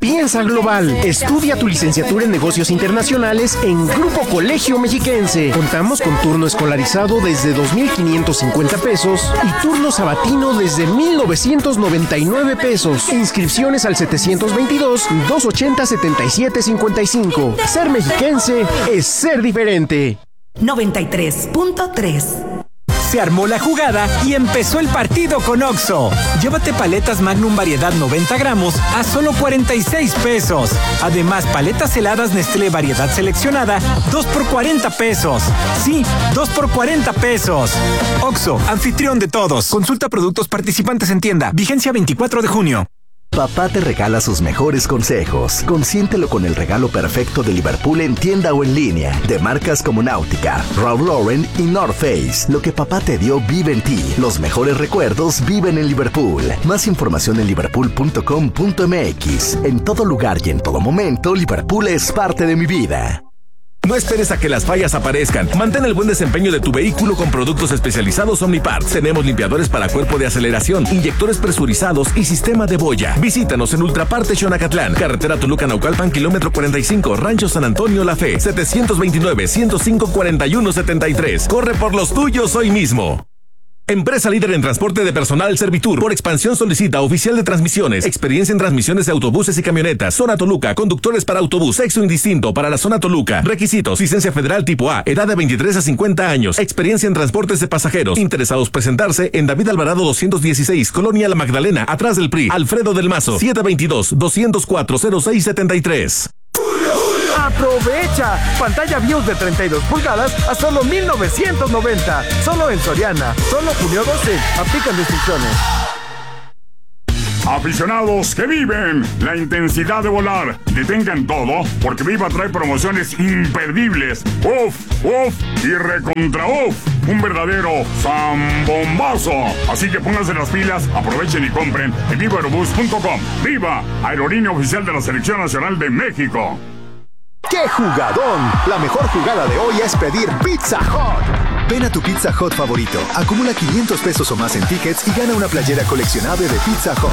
Piensa global. Estudia tu licenciatura en negocios internacionales en Grupo Colegio Mexiquense. Contamos con turno escolarizado desde 2,550 pesos y turno sabatino desde 1,999 pesos. Inscripciones al 722-280-7755. Ser mexiquense es ser diferente. 93.3. Se armó la jugada y empezó el partido con Oxxo. Llévate paletas Magnum variedad 90 gramos a solo 46 pesos. Además, paletas heladas Nestlé variedad seleccionada, 2 por 40 pesos. Sí, 2 por 40 pesos. Oxxo, anfitrión de todos. Consulta productos participantes en tienda. Vigencia 24 de junio. Papá te regala sus mejores consejos. Consiéntelo con el regalo perfecto de Liverpool en tienda o en línea. De marcas como Nautica, Ralph Lauren y North Face. Lo que papá te dio vive en ti. Los mejores recuerdos viven en Liverpool. Más información en liverpool.com.mx. En todo lugar y en todo momento, Liverpool es parte de mi vida. No esperes a que las fallas aparezcan. Mantén el buen desempeño de tu vehículo con productos especializados Omniparts. Tenemos limpiadores para cuerpo de aceleración, inyectores presurizados y sistema de boya. Visítanos en Ultraparte Xonacatlán, carretera Toluca-Naucalpan, kilómetro 45, Rancho San Antonio La Fe, 729-105-4173. Corre por los tuyos hoy mismo. Empresa líder en transporte de personal Servitur. Por expansión solicita oficial de transmisiones, experiencia en transmisiones de autobuses y camionetas. Zona Toluca, conductores para autobús, sexo indistinto para la zona Toluca. Requisitos: licencia federal tipo A, edad de 23 a 50 años, experiencia en transportes de pasajeros. Interesados presentarse en David Alvarado 216, Colonia La Magdalena, atrás del PRI. Alfredo del Mazo, 722-204-0673. ¡Aprovecha! Pantalla BIOS de 32 pulgadas a solo 1,990. Solo en Soriana. Solo junio 12. Aplican restricciones. Aficionados que viven la intensidad de volar, detengan todo porque Viva trae promociones imperdibles. ¡Uf! ¡Uf! Y recontra uf. Un verdadero zambombazo. Así que pónganse las pilas, aprovechen y compren en vivaerobus.com. ¡Viva! Aerolínea oficial de la Selección Nacional de México. ¡Qué jugadón! La mejor jugada de hoy es pedir Pizza Hut. Ven a tu Pizza Hut favorito, acumula 500 pesos o más en tickets y gana una playera coleccionable de Pizza Hut.